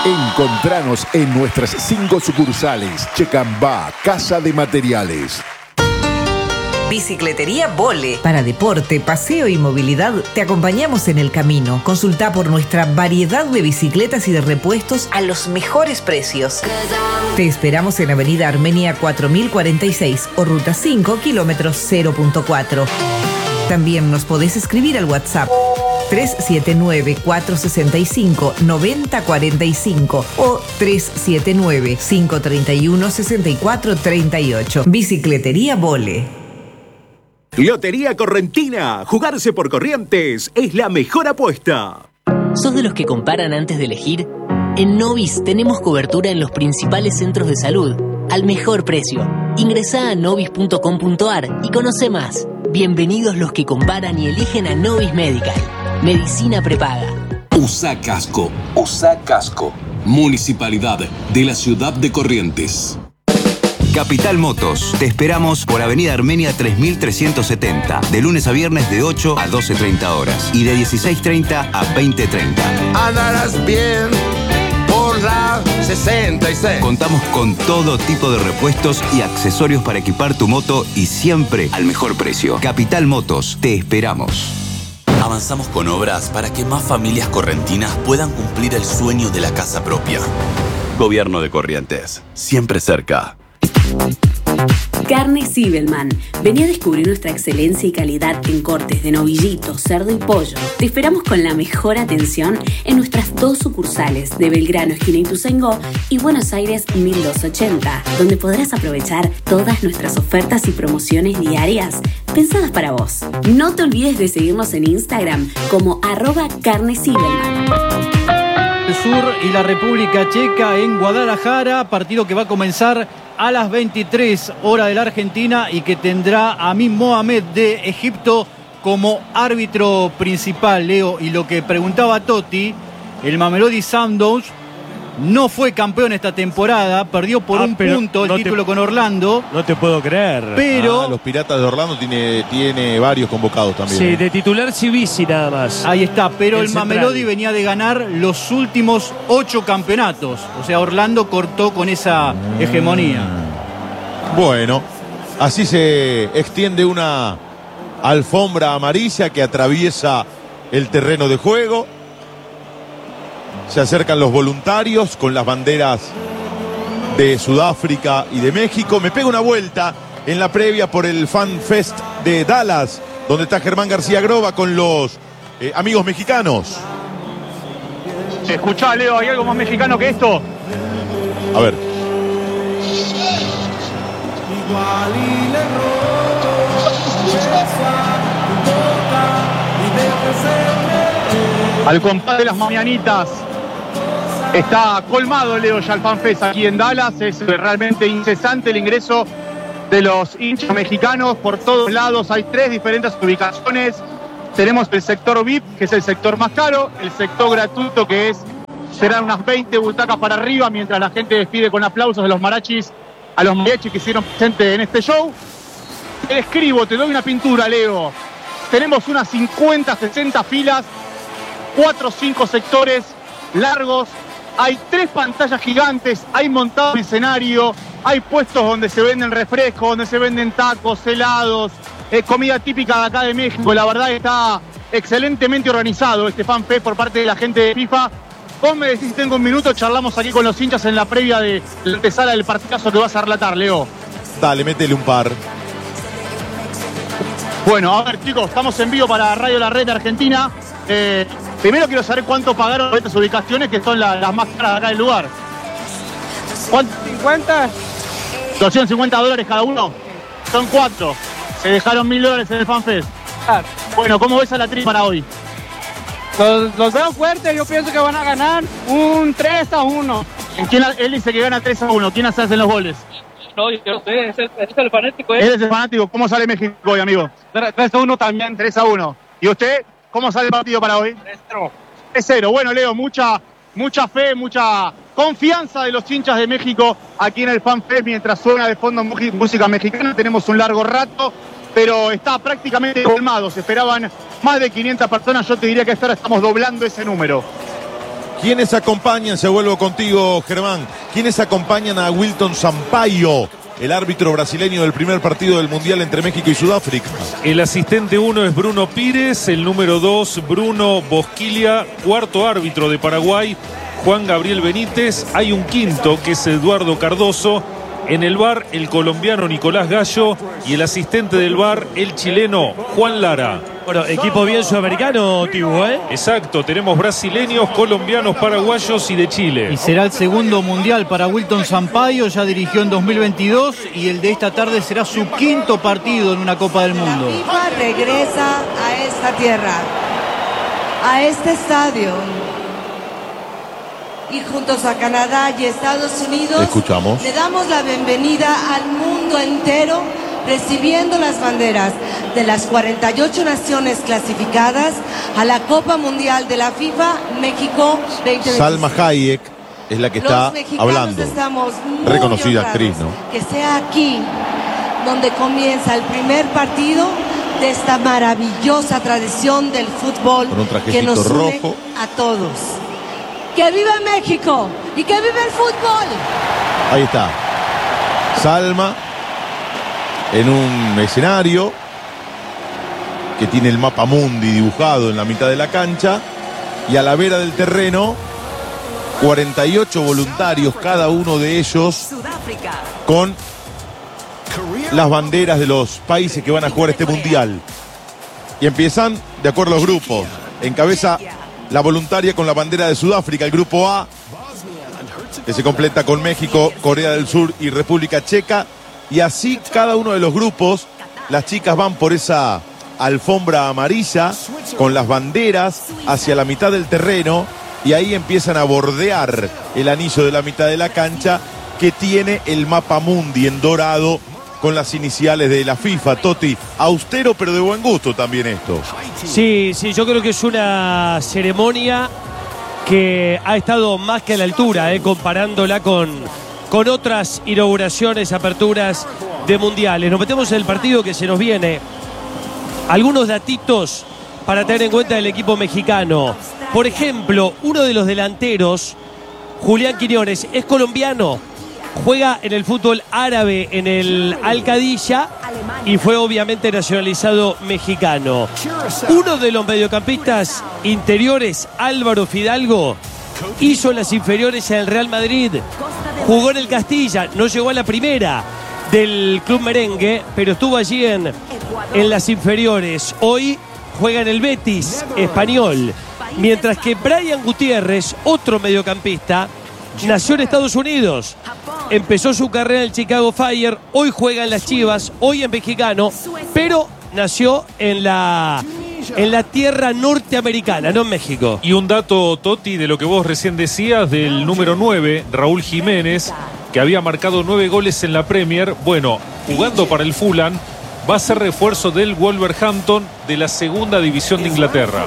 Encontranos en nuestras 5 sucursales. Checambá, Casa de Materiales. Bicicletería Vole. Para deporte, paseo y movilidad, te acompañamos en el camino. Consulta por nuestra variedad de bicicletas y de repuestos a los mejores precios. Te esperamos en Avenida Armenia 4046 o Ruta 5, kilómetros 0.4. También nos podés escribir al WhatsApp 379-465-9045 o 379-531-6438. Bicicletería Vole. Lotería Correntina. Jugarse por Corrientes es la mejor apuesta. ¿Sos de los que comparan antes de elegir? En Novis tenemos cobertura en los principales centros de salud, al mejor precio. Ingresá a novis.com.ar y conoce más. Bienvenidos los que comparan y eligen a Novis Medical. Medicina prepaga. Usa casco. Usa casco. Municipalidad de la ciudad de Corrientes. Capital Motos. Te esperamos por Avenida Armenia 3370. De lunes a viernes de 8 a 12:30 horas. Y de 16:30 a 20:30. Andarás bien por la 66. Contamos con todo tipo de repuestos y accesorios para equipar tu moto y siempre al mejor precio. Capital Motos. Te esperamos. Avanzamos con obras para que más familias correntinas puedan cumplir el sueño de la casa propia. Gobierno de Corrientes. Siempre cerca. Carne Zibelman. Vení a descubrir nuestra excelencia y calidad en cortes de novillito, cerdo y pollo. Te esperamos con la mejor atención en nuestras 2 sucursales de Belgrano, esquina Ituzaingó, y Buenos Aires 1280, donde podrás aprovechar todas nuestras ofertas y promociones diarias pensadas para vos. No te olvides de seguirnos en Instagram como @carnezibelman. El Sur y la República Checa en Guadalajara, partido que va a comenzar a las 23 horas de la Argentina y que tendrá a Amin Mohamed de Egipto como árbitro principal, Leo. Y lo que preguntaba Totti, el Mamelodi Sundowns no fue campeón esta temporada, perdió por un punto el título con Orlando. No te puedo creer. Pero los Piratas de Orlando tiene varios convocados también. Sí, de titular Civisi nada más. Ahí está, pero el central. Mamelodi venía de ganar los últimos 8 campeonatos. O sea, Orlando cortó con esa hegemonía. Bueno, así se extiende una alfombra amarilla que atraviesa el terreno de juego. Se acercan los voluntarios con las banderas de Sudáfrica y de México. Me pego una vuelta en la previa por el Fan Fest de Dallas, donde está Germán García Groba con los amigos mexicanos. Escuchá, Leo, ¿hay algo más mexicano que esto? A ver. Al compás de las mañanitas. Está colmado, Leo, ya el FanFest aquí en Dallas. Es realmente incesante el ingreso de los hinchas mexicanos por todos lados. Hay 3 diferentes ubicaciones. Tenemos el sector VIP, que es el sector más caro. El sector gratuito, que serán unas 20 butacas para arriba, mientras la gente despide con aplausos de los mariachis a los mariachis que hicieron presente en este show. Te describo, te doy una pintura, Leo. Tenemos unas 50, 60 filas, 4 o 5 sectores largos. Hay 3 pantallas gigantes, hay montado un escenario, hay puestos donde se venden refrescos, donde se venden tacos, helados, comida típica de acá de México. La verdad está excelentemente organizado este FanFest por parte de la gente de FIFA. Vos me decís si tengo un minuto, charlamos aquí con los hinchas en la previa de la antesala del partidazo que vas a relatar, Leo. Dale, métele un par. Bueno, a ver, chicos, estamos en vivo para Radio La Red de Argentina. Primero quiero saber cuánto pagaron por estas ubicaciones, que son las más caras de acá del lugar. ¿Cuánto? ¿50? $250 cada uno. Son 4. Se dejaron $1000 en el FanFest. Bueno, ¿cómo ves a la tri para hoy? Los veo fuertes, yo pienso que van a ganar un 3-1. Él dice que gana 3-1. ¿Quién hace en los goles? No, yo sé, es el fanático. Él es el fanático. ¿Cómo sale México hoy, amigo? 3-1 también. 3-1. ¿Y usted? ¿Cómo sale el partido para hoy? 3-0. 3-0. Bueno, Leo, mucha fe, mucha confianza de los hinchas de México aquí en el FanFest. Mientras suena de fondo música mexicana, tenemos un largo rato, pero está prácticamente colmado. Se esperaban más de 500 personas. Yo te diría que hasta ahora estamos doblando ese número. ¿Quiénes acompañan? Se vuelvo contigo, Germán. ¿Quiénes acompañan a Wilton Sampaio, el árbitro brasileño del primer partido del Mundial entre México y Sudáfrica? El asistente 1 es Bruno Pires, el número 2 Bruno Bosquilla, cuarto árbitro de Paraguay Juan Gabriel Benítez. Hay un quinto que es Eduardo Cardoso. En el VAR el colombiano Nicolás Gallo y el asistente del VAR el chileno Juan Lara. Bueno, equipo bien sudamericano, Tibu, ¿eh? Exacto, tenemos brasileños, colombianos, paraguayos y de Chile. Y será el segundo mundial para Wilton Sampaio, ya dirigió en 2022 y el de esta tarde será su quinto partido en una Copa del Mundo. La FIFA regresa a esta tierra, a este estadio. Y juntos a Canadá y Estados Unidos escuchamos. Le damos la bienvenida al mundo entero, recibiendo las banderas de las 48 naciones clasificadas a la Copa Mundial de la FIFA México 2026. Salma Hayek es la que está hablando. Estamos muy reconocida honrados actriz, ¿no? Que sea aquí donde comienza el primer partido de esta maravillosa tradición del fútbol con un que nos une rojo a todos. ¡Que viva México! ¡Y que viva el fútbol! Ahí está. Salma en un escenario que tiene el mapa mundi dibujado en la mitad de la cancha y a la vera del terreno 48 voluntarios, cada uno de ellos con las banderas de los países que van a jugar este mundial. Y empiezan de acuerdo a los grupos. Encabeza la voluntaria con la bandera de Sudáfrica, el grupo A, que se completa con México, Corea del Sur y República Checa. Y así cada uno de los grupos, las chicas van por esa alfombra amarilla con las banderas hacia la mitad del terreno y ahí empiezan a bordear el anillo de la mitad de la cancha que tiene el mapa mundi en dorado con las iniciales de la FIFA. Totti, austero pero de buen gusto también esto. Sí, yo creo que es una ceremonia que ha estado más que a la altura, comparándola con otras inauguraciones, aperturas de mundiales. Nos metemos en el partido que se nos viene. Algunos datitos para tener en cuenta del equipo mexicano. Por ejemplo, uno de los delanteros, Julián Quiñones, es colombiano. Juega en el fútbol árabe en el Al-Qadisha y fue obviamente nacionalizado mexicano. Uno de los mediocampistas interiores, Álvaro Fidalgo, hizo las inferiores en el Real Madrid. Jugó en el Castilla, no llegó a la primera del club merengue, pero estuvo allí en las inferiores. Hoy juega en el Betis español. Mientras que Brian Gutiérrez, otro mediocampista, nació en Estados Unidos. Empezó su carrera en el Chicago Fire, hoy juega en las Chivas, hoy en mexicano, pero nació en la tierra norteamericana, no en México. Y un dato, Totti, de lo que vos recién decías del número 9, Raúl Jiménez, que había marcado 9 goles en la Premier. Bueno, jugando para el Fulham, va a ser refuerzo del Wolverhampton de la segunda división de Inglaterra.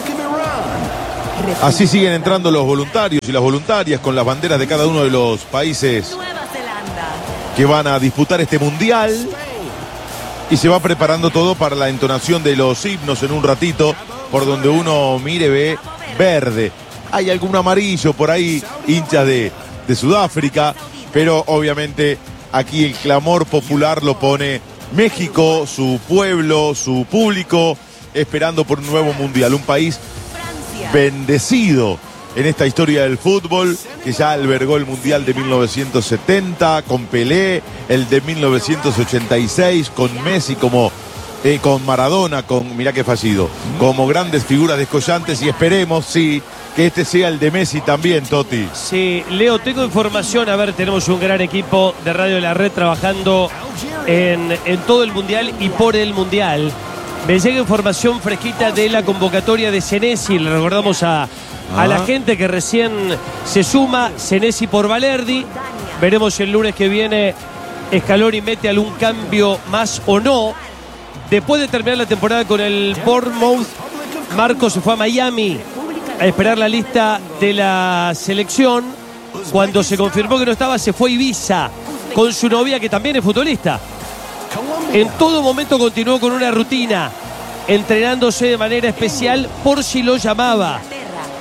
Así siguen entrando los voluntarios y las voluntarias con las banderas de cada uno de los países que van a disputar este mundial. Y se va preparando todo para la entonación de los himnos en un ratito. Por donde uno mire ve verde. Hay algún amarillo por ahí, hinchas de Sudáfrica. Pero obviamente aquí el clamor popular lo pone México, su pueblo, su público, esperando por un nuevo mundial. Un país bendecido en esta historia del fútbol, que ya albergó el Mundial de 1970 con Pelé, el de 1986 con Messi, con Maradona, mirá qué fallido, como grandes figuras descollantes, y esperemos, sí, que este sea el de Messi también, Totti. Sí, Leo, tengo información, a ver, tenemos un gran equipo de Radio La Red trabajando en todo el Mundial y por el Mundial. Me llega información fresquita de la convocatoria de Senesi. Le recordamos a la gente que recién se suma. Senesi por Valerdi. Veremos el lunes que viene Scaloni mete algún cambio más o no. Después de terminar la temporada con el Bournemouth, Marcos se fue a Miami a esperar la lista de la selección. Cuando se confirmó que no estaba, se fue a Ibiza con su novia, que también es futbolista. En todo momento continuó con una rutina, entrenándose de manera especial por si lo llamaba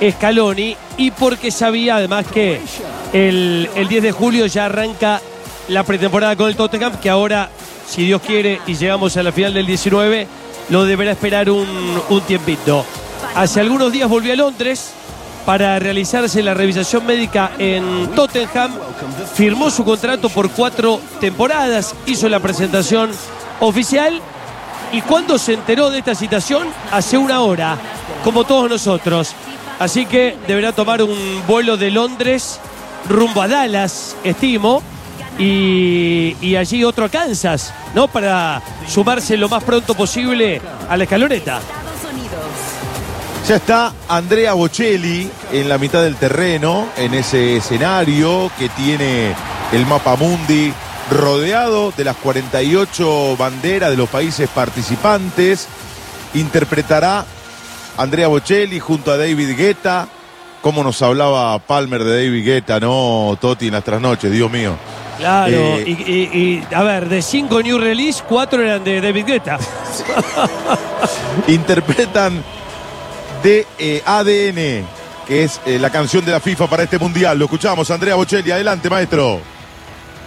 Scaloni y porque sabía además que el 10 de julio ya arranca la pretemporada con el Tottenham, que ahora, si Dios quiere y llegamos a la final del 19, lo deberá esperar un tiempito. Hace algunos días volvió a Londres para realizarse la revisación médica en Tottenham, firmó su contrato por 4 temporadas, hizo la presentación oficial y cuando se enteró de esta situación, hace una hora, como todos nosotros. Así que deberá tomar un vuelo de Londres rumbo a Dallas, estimo, y allí otro a Kansas, ¿no? Para sumarse lo más pronto posible a la escaloneta. Ya está Andrea Bocelli en la mitad del terreno, en ese escenario que tiene el mapa mundi, rodeado de las 48 banderas de los países participantes. Interpretará Andrea Bocelli junto a David Guetta. Cómo nos hablaba Palmer de David Guetta, ¿no, Toti, en las trasnoches? Dios mío. Claro, y a ver, de 5 new release, 4 eran de David Guetta. Interpretan de ADN, que es la canción de la FIFA para este mundial. Lo escuchamos, Andrea Bocelli. Adelante, maestro.